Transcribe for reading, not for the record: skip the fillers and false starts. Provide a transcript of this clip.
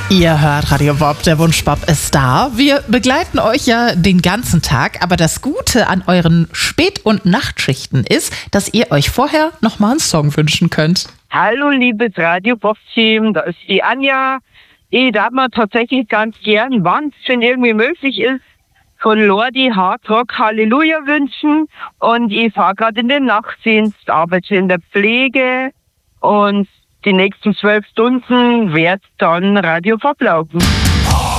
Ihr hört Radio Bob, der Wunschbob ist da. Wir begleiten euch ja den ganzen Tag, aber das Gute an euren Spät- und Nachtschichten ist, dass ihr euch vorher nochmal einen Song wünschen könnt. Hallo liebes Radio Bob-Team, da ist die Anja. Ich darf mir tatsächlich ganz gern, wann es schon irgendwie möglich ist, von Lordi Hard Rock Halleluja wünschen. Und ich fahre gerade in den Nachtdienst, arbeite in der Pflege und die nächsten 12 Stunden wird dann Radio Bob laufen.